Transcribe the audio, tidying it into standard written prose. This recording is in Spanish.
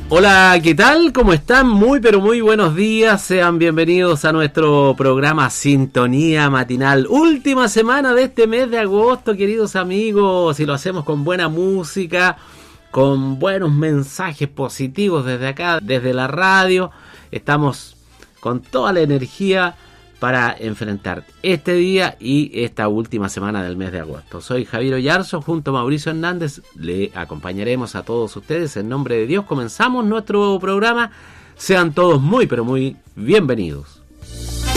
Hola, ¿qué tal? ¿Cómo están? Muy pero muy buenos días. Sean bienvenidos a nuestro programa Sintonía Matinal. Última semana de este mes de agosto, queridos amigos. Y lo hacemos con buena música, con buenos mensajes positivos desde acá, desde la radio. Estamos con toda la energía para enfrentar este día y esta última semana del mes de agosto. Soy Javier Oyarzo, junto a Mauricio Hernández, le acompañaremos a todos ustedes. En nombre de Dios comenzamos nuestro programa. Sean todos muy pero muy bienvenidos.